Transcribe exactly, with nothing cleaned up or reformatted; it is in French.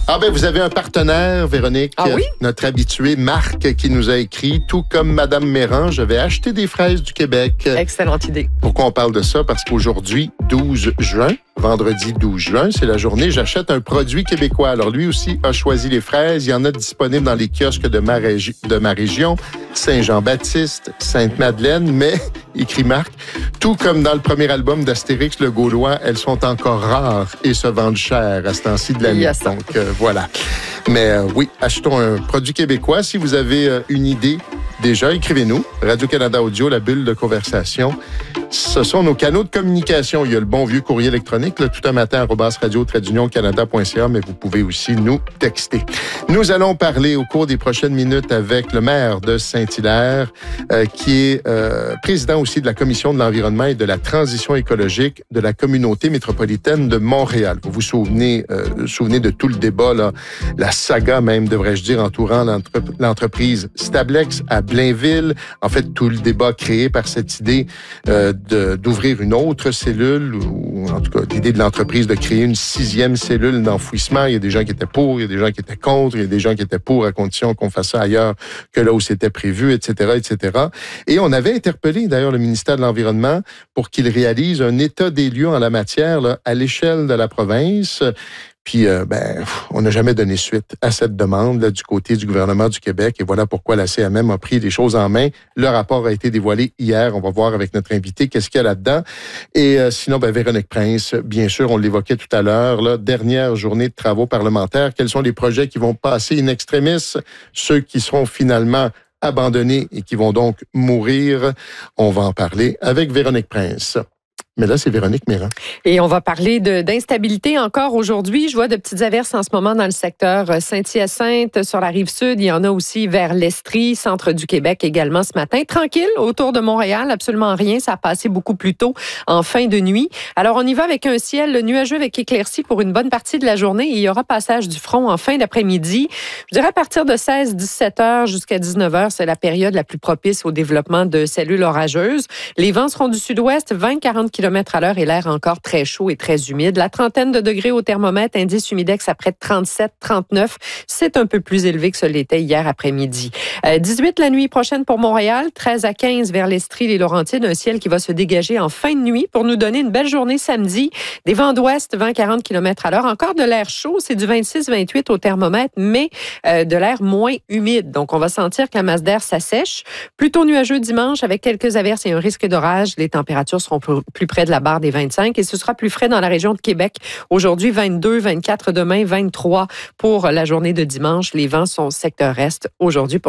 Ah ben, vous avez un partenaire, Véronique. Ah oui? Notre habitué Marc qui nous a écrit, tout comme Madame Méran, je vais acheter des fraises du Québec. Excellente idée. Pourquoi on parle de ça? Parce qu'aujourd'hui, douze juin, vendredi douze juin, c'est la journée j'achète un produit québécois. Alors lui aussi a choisi les fraises. Il y en a disponibles dans les kiosques de ma, régi- de ma région, Saint-Jean-Baptiste, Sainte-Madeleine, mais, écrit Marc, tout comme dans le premier album d'Astérix le Gaulois, elles sont encore rares et se vendent cher à ce temps-ci de l'année. Yes. Donc euh, voilà. Mais euh, oui, achetons un produit québécois. Si vous avez euh, une idée, déjà, écrivez-nous. Radio-Canada Audio, la bulle de conversation. Ce sont nos canaux de communication. Il y a le bon vieux courrier électronique, là, tout un matin, arobase radio trait d'union canada point c a, mais vous pouvez aussi nous texter. Nous allons parler au cours des prochaines minutes avec le maire de Saint-Hilaire, euh, qui est euh, président aussi de la Commission de l'environnement et de la transition écologique de la communauté métropolitaine de Montréal. Vous vous souvenez, euh, souvenez de tout le débat, là, la saga même, devrais-je dire, entourant l'entre- l'entreprise Stablex à Blainville. En fait, tout le débat créé par cette idée euh, de, d'ouvrir une autre cellule, ou en tout cas l'idée de l'entreprise de créer une sixième cellule d'enfouissement. Il y a des gens qui étaient pour, il y a des gens qui étaient contre, il y a des gens qui étaient pour à condition qu'on fasse ça ailleurs que là où c'était prévu, et cetera, et cetera. Et on avait interpellé d'ailleurs le ministère de l'Environnement pour qu'il réalise un état des lieux en la matière là, à l'échelle de la province. Puis, euh, ben, on n'a jamais donné suite à cette demande là, du côté du gouvernement du Québec. Et voilà pourquoi la C M M a pris les choses en main. Le rapport a été dévoilé hier. On va voir avec notre invité qu'est-ce qu'il y a là-dedans. Et euh, sinon, ben, Véronique Prince, bien sûr, on l'évoquait tout à l'heure, là, dernière journée de travaux parlementaires. Quels sont les projets qui vont passer in extremis? Ceux qui seront finalement abandonnés et qui vont donc mourir? On va en parler avec Véronique Prince. Mais là, c'est Véronique Méran. Et on va parler de, d'instabilité encore aujourd'hui. Je vois de petites averses en ce moment dans le secteur Saint-Hyacinthe, sur la rive sud. Il y en a aussi vers l'Estrie, centre du Québec également ce matin. Tranquille, autour de Montréal, absolument rien. Ça a passé beaucoup plus tôt en fin de nuit. Alors, on y va avec un ciel nuageux avec éclaircies pour une bonne partie de la journée. Et il y aura passage du front en fin d'après-midi. Je dirais à partir de seize à dix-sept heures jusqu'à dix-neuf heures, c'est la période la plus propice au développement de cellules orageuses. Les vents seront du sud-ouest, vingt à quarante kilomètres à l'heure et l'air encore très chaud et très humide. La trentaine de degrés au thermomètre, indice humidex à près de trente-sept, trente-neuf. C'est un peu plus élevé que ce l'était hier après-midi. Euh, dix-huit la nuit prochaine pour Montréal, treize à quinze vers l'Estrie, les Laurentides. Un ciel qui va se dégager en fin de nuit pour nous donner une belle journée samedi. Des vents d'ouest, vingt à quarante kilomètres à l'heure. Encore de l'air chaud, c'est du vingt-six à vingt-huit au thermomètre, mais euh, de l'air moins humide. Donc, on va sentir que la masse d'air s'assèche. Plutôt nuageux dimanche avec quelques averses et un risque d'orage. Les températures seront plus près de la barre des vingt-cinq et ce sera plus frais dans la région de Québec. Aujourd'hui, vingt-deux, vingt-quatre demain, vingt-trois pour la journée de dimanche. Les vents sont secteur est aujourd'hui.